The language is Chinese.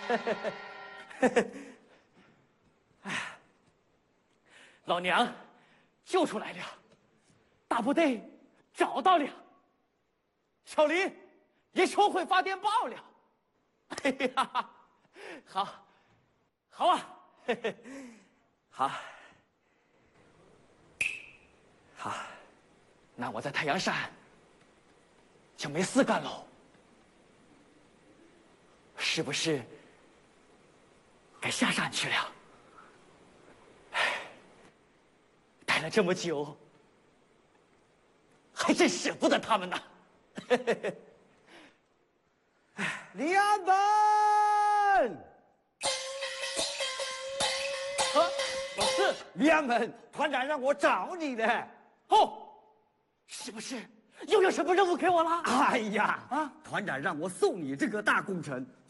哎，老娘救出来了，大部队找到了，小林也收回发电报了。哎呀，好，好啊，嘿嘿，好，好，那我在太阳山就没事干喽，是不是该下山去了？唉，待了这么久，还真舍不得他们呐。 李安本， 老四， 李安本，团长让我找你的。 哦，是不是又有什么任务给我了？ 哎呀，团长让我送你这个大工程，